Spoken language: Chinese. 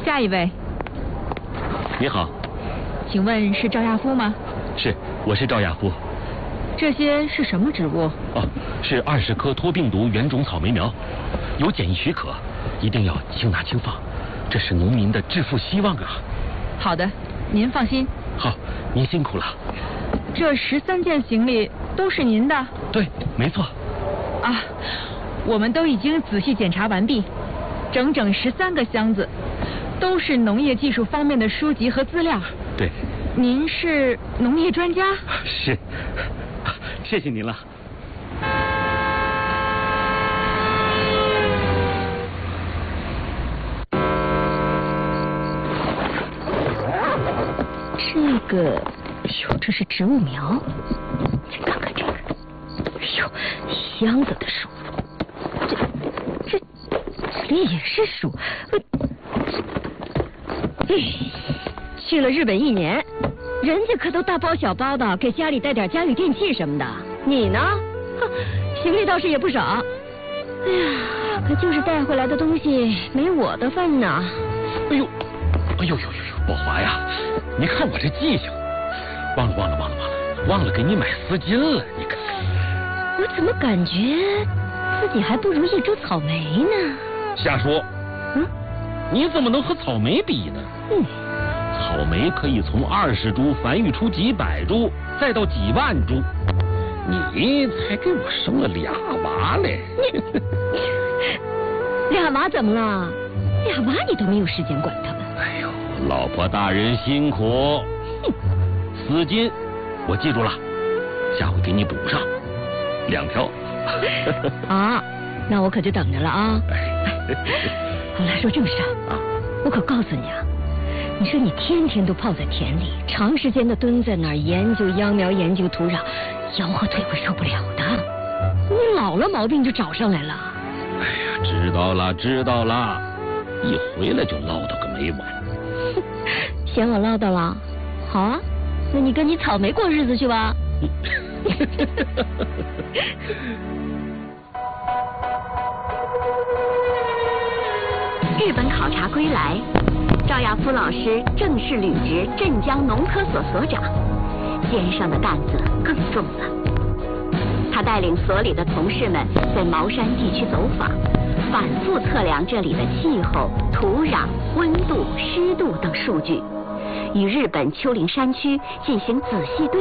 下一位。 你好， 请问是赵亚夫吗？ 是，我是赵亚夫。 这些是什么植物？ 哦，是20棵脱病毒原种草莓苗，有检疫许可，一定要轻拿轻放，这是农民的致富希望啊。 好的，您放心。 好，您辛苦了。 这13件行李都是您的？ 对，没错。 啊，我们都已经仔细检查完毕，整整13个箱子，都是农业技术方面的书籍和资料。 对。 您是农业专家？ 是，谢谢您了。 这个，哎呦，这是植物苗。再看看这个，哎呦，箱子的书，这里也是书。去了日本1年，人家可都大包小包的给家里带点家用电器什么的。你呢？行李倒是也不少。哎呀，可就是带回来的东西没我的份呢。 哎呦，宝华呀，你看我这记性，忘了给你买丝巾了，你看。 我怎么感觉自己还不如一株草莓呢？ 瞎说。你怎么能和草莓比呢？草莓可以从20株繁育出几百株，再到几万株，你才给我生了俩娃嘞！ 俩娃怎么了？俩娃你都没有时间管他们。 哎呦，老婆大人辛苦。丝巾我记住了，下回给你补上2条。 啊，那我可就等着了啊。好了，说正事啊，我可告诉你啊，你说你天天都泡在田里，长时间的蹲在那儿研究秧苗、研究土壤，腰和腿会受不了的。你老了毛病就找上来了。 哎呀，知道了，一回来就唠叨个没完。 嫌我唠叨了？好啊，那你跟你草莓过日子去吧。 日本考察归来，赵亚夫老师正式履职镇江农科所所长，肩上的担子更重了。他带领所里的同事们在茅山地区走访，反复测量这里的气候、土壤、温度、湿度等数据，与日本丘陵山区进行仔细对